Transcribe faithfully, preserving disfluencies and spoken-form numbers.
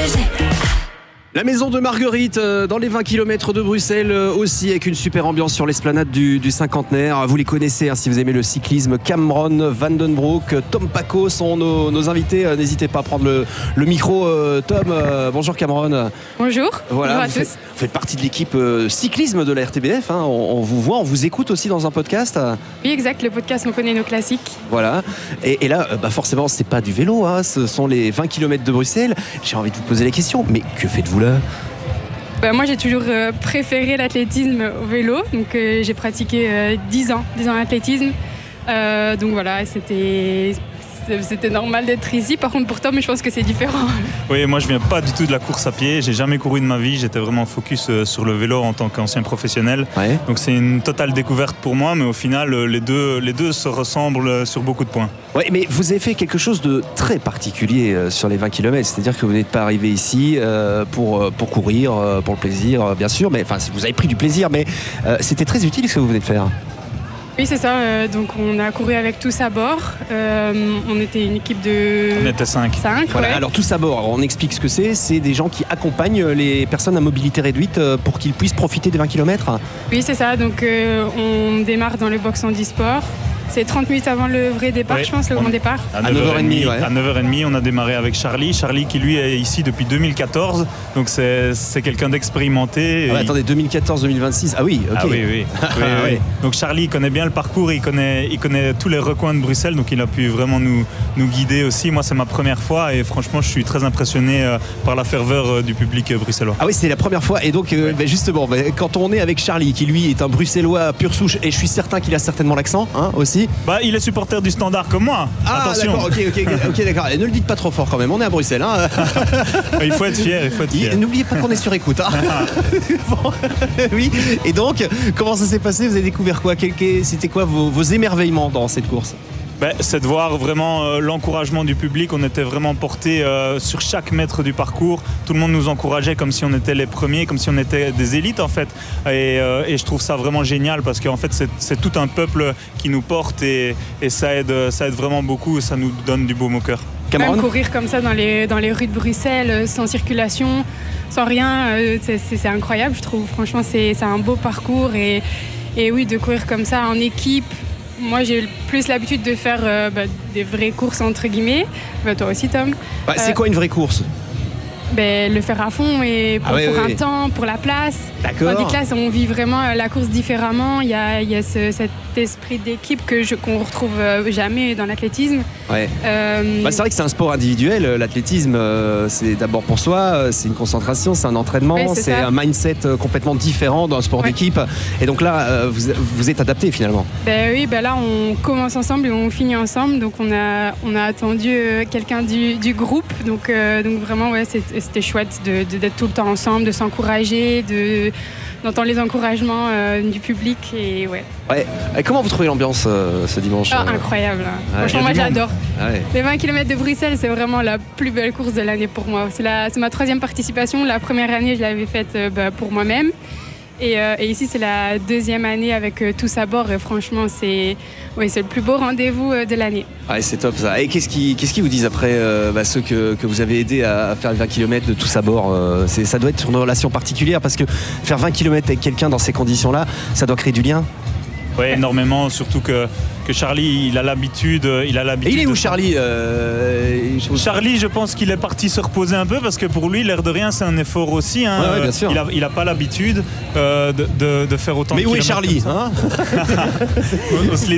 j'ai. La maison de Marguerite, euh, dans les vingt kilomètres de Bruxelles, euh, aussi avec une super ambiance sur l'esplanade du, du cinquantenaire. Vous les connaissez hein, si vous aimez le cyclisme. Cameron Vandenbroek, Tom Paco sont nos, nos invités. Euh, n'hésitez pas à prendre le, le micro. Euh, Tom, euh, bonjour Cameron. Bonjour, Voilà, bonjour à vous tous. faites, vous faites partie de l'équipe euh, cyclisme de la R T B F. Hein. On, on vous voit, on vous écoute aussi dans un podcast. Oui, exact, le podcast On connaît nos classiques. Voilà. Et, et là, euh, bah forcément, c'est pas du vélo. Hein. Ce sont les vingt kilomètres de Bruxelles. J'ai envie de vous poser la question, mais que faites-vous là ? Bah, moi, j'ai toujours euh, préféré l'athlétisme au vélo. Donc, euh, j'ai pratiqué euh, dix ans, dix ans d'athlétisme. Euh, donc voilà, c'était, c'était normal d'être ici. Par contre, pour Tom, je pense que c'est différent. Oui, moi je viens pas du tout de la course à pied. J'ai jamais couru de ma vie. J'étais vraiment focus sur le vélo en tant qu'ancien professionnel. Ouais. Donc c'est une totale découverte pour moi, mais au final, les deux, les deux se ressemblent sur beaucoup de points. Oui, mais vous avez fait quelque chose de très particulier euh, sur les vingt kilomètres. C'est-à-dire que vous n'êtes pas arrivé ici euh, pour, pour courir, euh, pour le plaisir, euh, bien sûr. Mais enfin, vous avez pris du plaisir, mais euh, c'était très utile ce que vous venez de faire. Oui, c'est ça. Euh, donc, on a couru avec tous à bord. Euh, on était une équipe de... On était cinq. cinq Voilà, ouais. alors tous à bord, on explique ce que c'est. C'est des gens qui accompagnent les personnes à mobilité réduite euh, pour qu'ils puissent profiter des vingt kilomètres. Oui, c'est ça. Donc, euh, on démarre dans le box handisport. C'est trente minutes avant le vrai départ, Oui, je pense, le on- grand départ. À À neuf heures trente, neuf heures trente, ouais. à neuf heures trente, on a démarré avec Charlie. Charlie qui lui est ici depuis deux mille quatorze. Donc c'est, c'est quelqu'un d'expérimenté. Ah ouais, Et il- attendez, deux mille quatorze deux mille vingt-six. Ah oui, ok. Ah oui, oui. oui, oui, oui. Ouais. Donc Charlie il connaît bien le parcours, il connaît, il connaît tous les recoins de Bruxelles, donc il a pu vraiment nous, nous guider aussi. Moi, c'est ma première fois et franchement, je suis très impressionné euh, par la ferveur euh, du public euh, bruxellois. Ah oui, c'était la première fois. Et donc, euh, ben justement, ben, quand on est avec Charlie, qui lui est un bruxellois pur souche, et je suis certain qu'il a certainement l'accent hein, aussi. Bah, il est supporter du Standard comme moi. Ah, Attention, d'accord, ok, ok, ok, d'accord. Et ne le dites pas trop fort quand même, on est à Bruxelles. Hein. il faut être fier, il faut être fier. Il- N'oubliez pas qu'on est sur écoute. Hein. Bon, oui, et donc, comment ça s'est passé ? Vous avez découvert quoi ? Quel- quel- C'était quoi vos, vos émerveillements dans cette course ? Ben, c'est de voir vraiment euh, l'encouragement du public. On était vraiment portés euh, sur chaque mètre du parcours. Tout le monde nous encourageait comme si on était les premiers, comme si on était des élites en fait. Et, euh, et je trouve ça vraiment génial parce qu'en fait c'est, c'est tout un peuple qui nous porte et, et ça aide, ça aide vraiment beaucoup. Ça nous donne du baume au cœur. Même Cameron ? courir comme ça dans les, dans les rues de Bruxelles, euh, sans circulation, sans rien, euh, c'est, c'est, c'est incroyable, je trouve. Franchement, c'est, c'est un beau parcours. Et, et oui, de courir comme ça en équipe. Moi, j'ai plus l'habitude de faire euh, bah, des vraies courses, entre guillemets. Bah, toi aussi, Tom. Bah, C'est Euh, quoi une vraie course ? ben, le faire à fond et pour, Ah oui, pour oui, un oui. temps, pour la place. D'accord. Tandis que là, on vit vraiment euh, la course différemment. Il y a, il y a ce- cet esprit d'équipe que je, qu'on retrouve euh, jamais dans l'athlétisme. Ouais. Euh, Bah, c'est vrai que c'est un sport individuel, euh, l'athlétisme, euh, c'est d'abord pour soi, euh, c'est une concentration, c'est un entraînement, Oui, c'est c'est ça. un mindset euh, complètement différent d'un sport Ouais. d'équipe. Et donc là, euh, vous, vous êtes adapté finalement. Ben oui, ben là on commence ensemble et on finit ensemble, donc on a, on a attendu euh, quelqu'un du, du groupe, donc, euh, donc vraiment ouais, c'est- c'était chouette de, de- d'être tout le temps ensemble, de s'encourager, de, d'entendre les encouragements euh, du public et ouais, Ouais. Et comment vous trouvez l'ambiance euh, ce dimanche ah, euh incroyable. Ouais, Franchement, il y moi a du monde. j'adore. Ah ouais. Les vingt kilomètres de Bruxelles, c'est vraiment la plus belle course de l'année pour moi. C'est, la, c'est ma troisième participation. La première année, je l'avais faite euh, bah, pour moi-même. Et, euh, et ici, c'est la deuxième année avec euh, tous à bord. Et franchement, c'est, ouais, c'est le plus beau rendez-vous euh, de l'année. Ouais, c'est top ça. Et qu'est-ce qu'ils qu'est-ce qu'ils vous disent après, euh, bah, ceux que, que vous avez aidés à faire les vingt kilomètres de tous à bord euh, c'est, Ça doit être une relation particulière parce que faire vingt kilomètres avec quelqu'un dans ces conditions-là, ça doit créer du lien. Oui, énormément, surtout que, que Charlie, il a l'habitude, il a Et l'habitude. il est où de- Charlie euh, je- Charlie, je pense qu'il est parti se reposer un peu parce que pour lui, l'air de rien, c'est un effort aussi. Hein. Ouais, ouais, bien sûr. Il a, il a pas l'habitude euh, de, de, de faire autant Mais de où est kilomètres Charlie comme ça. hein On se l'est